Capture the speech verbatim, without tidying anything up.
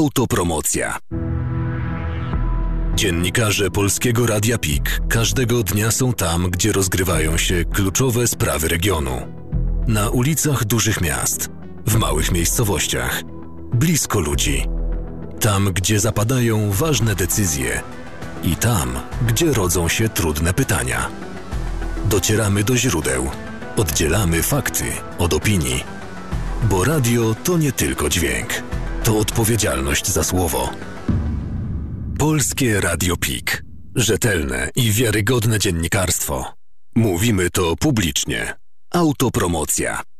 Autopromocja. Dziennikarze Polskiego Radia P I K każdego dnia są tam, gdzie rozgrywają się kluczowe sprawy regionu. Na ulicach dużych miast, w małych miejscowościach, blisko ludzi. Tam, gdzie zapadają ważne decyzje i tam, gdzie rodzą się trudne pytania. Docieramy do źródeł, oddzielamy fakty od opinii. Bo radio to nie tylko dźwięk, to odpowiedzialność za słowo. Polskie Radio P I K. Rzetelne i wiarygodne dziennikarstwo. Mówimy to publicznie. Autopromocja.